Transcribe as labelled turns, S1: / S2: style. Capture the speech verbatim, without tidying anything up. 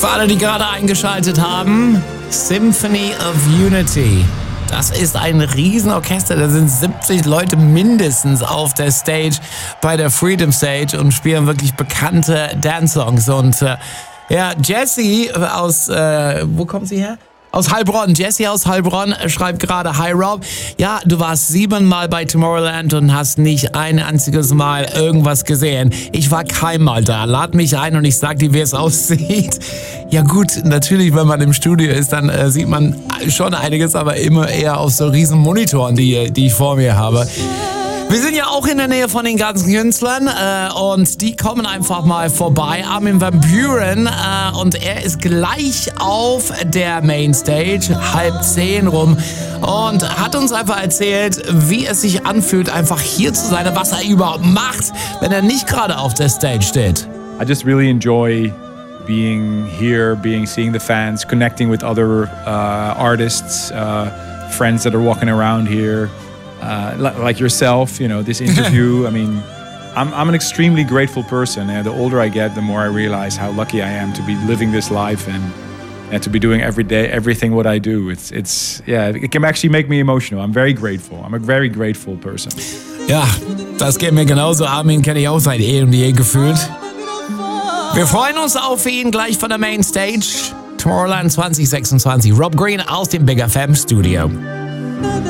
S1: Für alle, die gerade eingeschaltet haben, Symphony of Unity. Das ist ein Riesenorchester, da sind siebzig Leute mindestens auf der Stage bei der Freedom Stage und spielen wirklich bekannte Dance-Songs. Und äh, ja, Jessie aus, äh, wo kommt sie her? Aus Heilbronn. Jessie aus Heilbronn schreibt gerade, hi Rob, ja, du warst siebenmal bei Tomorrowland und hast nicht ein einziges Mal irgendwas gesehen. Ich war keinmal da. Lad mich ein und ich sag dir, wie es aussieht. Ja gut, natürlich, wenn man im Studio ist, dann äh, sieht man schon einiges, aber immer eher auf so riesen Monitoren, die, die ich vor mir habe. Wir sind ja auch in der Nähe von den ganzen Künstlern äh, und die kommen einfach mal vorbei. Armin van Buuren äh, und er ist gleich auf der Mainstage, halb zehn rum, und hat uns einfach erzählt, wie es sich anfühlt, einfach hier zu sein und was er überhaupt macht, wenn er nicht gerade auf der Stage steht.
S2: I just really enjoy being here, being seeing the fans, connecting with other uh, artists, uh, friends that are walking around here. Uh, like yourself, you know, this interview, I mean, I'm, I'm an extremely grateful person. And the older I get, the more I realize how lucky I am to be living this life and, and to be doing every day, everything what I do. It's, it's, yeah, it can actually make me emotional. I'm very grateful. I'm a very grateful person.
S1: Ja, das geht mir genauso. Armin kenne ich auch seit eh und je gefühlt. Wir freuen uns auf ihn gleich von der Mainstage. Tomorrowland zwanzig sechsundzwanzig. Rob Green aus dem Big F M Studio.